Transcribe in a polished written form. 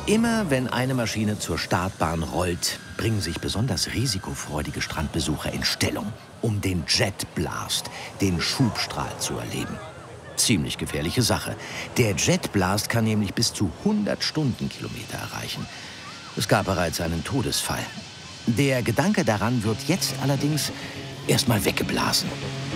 Immer wenn eine Maschine zur Startbahn rollt, bringen sich besonders risikofreudige Strandbesucher in Stellung, um den Jet Blast, den Schubstrahl, zu erleben. Ziemlich gefährliche Sache. Der Jet Blast kann nämlich bis zu 100 Stundenkilometer erreichen. Es gab bereits einen Todesfall. Der Gedanke daran wird jetzt allerdings erstmal weggeblasen.